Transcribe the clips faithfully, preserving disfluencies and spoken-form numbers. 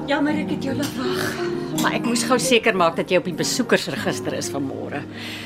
Jammer ek het jou laat wag. Maar ek moes gou seker maak dat jy op die besoekersregister is vanmôre.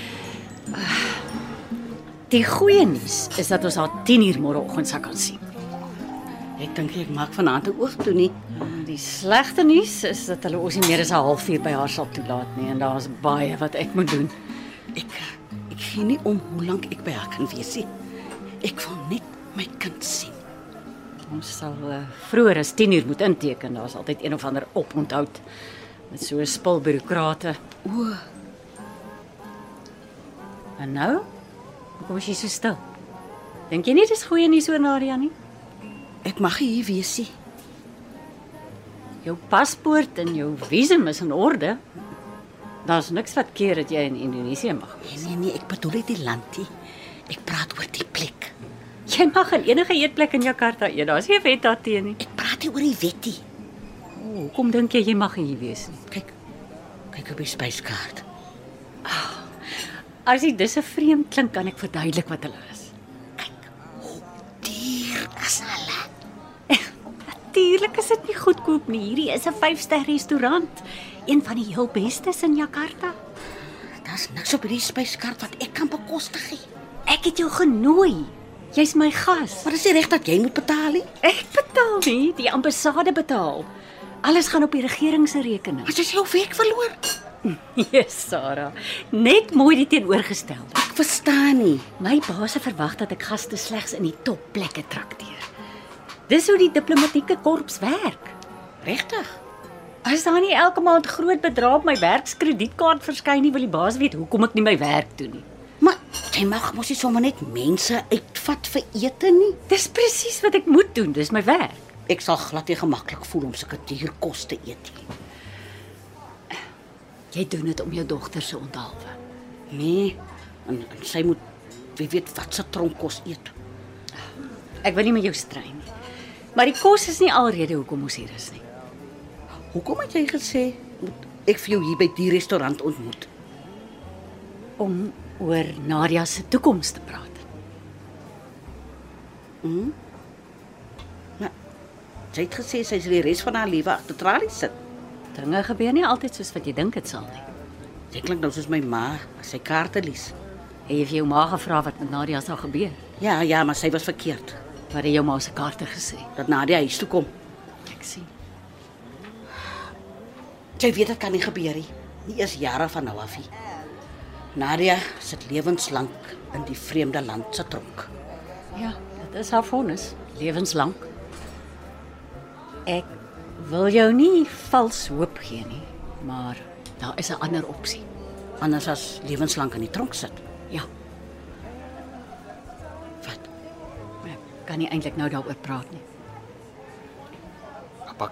Die goeie nuus is dat ons haar tien uur môreoggend sal kan sien. Ek dink ek maak vanaand 'n oog toe nie. Die slegte nuus is dat hulle ons nie meer as 'n halfuur by haar sal toelaat nie en daar's baie wat ek moet doen. Ek ek gee nie om hoe lank ek by haar kan wees nie. Ek wil net my kind sien. Ons sal uh, vroeër as tien uur moet inteken. Daar's altyd een of ander oponthoud met so 'n spul bureaukrate. O. En nou? Hoekom is jy so stil? Dink jy nie dis goeie nuus oor Nadia nie? Ek mag hier wees nie. Jou paspoort en jou visum is in orde. Daar's niks wat keer dat jy in Indonesië mag. Nee, nee, nee, ek bedoel nie die land nie. Ek praat oor die plek. Jy mag in enige eetplek in Jakarta eet. Daar's nie 'n wet daarteen nie. Ek praat nie oor die wet nie. O, hoekom dink jy jy mag hier wees nie? Kyk. Kyk op die spyskaart. As dit dis 'n vreemd klink, kan ek verduidelik wat hulle is. Kyk. Hoe duur is hulle? Natuurlik is dit nie goedkoop nie. Hierdie is 'n vyf-ster restaurant, een van die heel bestes in Jakarta. Daar's niks op hierdie spyskaart wat ek kan bekostig nie. Ek het jou genooi. Jy's my gas. Maar dis nie reg dat jy moet betaal nie. Ek betaal nie, die ambassade betaal. Alles gaan op die regering se rekening. As jy jou werk verloor. Yes, Sarah. Net mooi die teenoorgestel. Ek verstaan nie. My baas verwag dat ek gaste slegs in die topplekke trakteer. Dis hoe die diplomatieke korps werk. Regtig? As daar nie elke maand groot bedrae op my werkskredietkaart verskyn nie, wil die baas weet hoekom ek nie my werk doen nie. Maar jy mag mos nie sommer net mense uitvat vir ete nie. Dis presies wat ek moet doen, dis my werk. Ek sal glad nie gemaklik voel om sulke duur kos te eet nie. Jy doen dit om jou dogter se onthaalwe. Nee, en, en sy moet wie weet wat se tronkkos eet. Ek wil nie met jou stry nie. Maar die kos is nie alrede hoekom ons hier is nie. Hoekom het jy gesê moet ek vir jou hier by die restaurant ontmoet? Om oor Nadia se toekoms te praat. Mhm. Maar jy het gesê sy sal die res van haar lewe agter tralies sit. Dinge gebeur nie altyd soos wat jy dink dit sal nie. Jy klink nou soos my ma, as sy kaarte lees. Het jy vir jou ma gevra wat met Nadia sal gebeur? Ja, ja, maar sy was verkeerd. Wat het jou ma se kaarte gesê? Dat Nadia huis toe kom. Ek sien. Jy weet dit kan nie gebeur nie. Nie eers jare van nou af nie. Nadia sit lewenslank in die vreemde land se tronk. Ja, dit is haar vonnis, lewenslank. Ek wil jou nie vals hoop gee nie, maar daar is 'n ander opsie. Anders as lewenslank in die tronk sit. Ja, Wat? ek kan nie eintlik nou daaroor praat nie.